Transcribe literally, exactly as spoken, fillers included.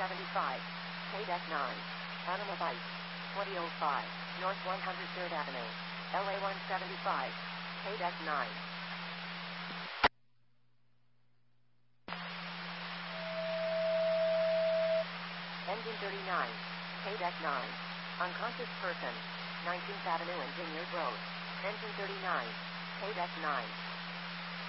seventy-five, K-Deck nine, Animal Bite, twenty oh five, North one hundred third Avenue, L A one seventy-five, K-Deck nine. Engine thirty-nine, K-Deck nine, unconscious person, nineteenth Avenue and Vineyard Road, Engine thirty-nine, K-Deck nine.